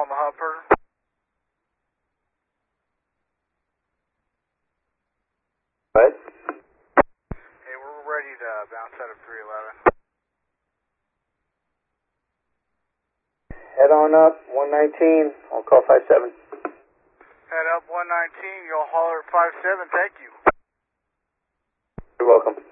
on the Hupper. What? Hey, we're ready to bounce out of 311. Head on up, 119. I'll call 57. Head up 119, you'll holler at 57, thank you. You're welcome.